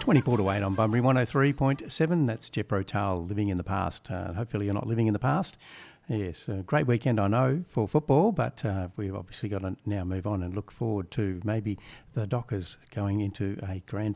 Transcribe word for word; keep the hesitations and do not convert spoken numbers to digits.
twenty-four to eight on Bunbury one oh three point seven. That's Jeff Rotal, Living in the Past. Uh, hopefully you're not living in the past. Yes, a great weekend, I know, for football, but uh, we've obviously got to now move on and look forward to maybe the Dockers going into a grand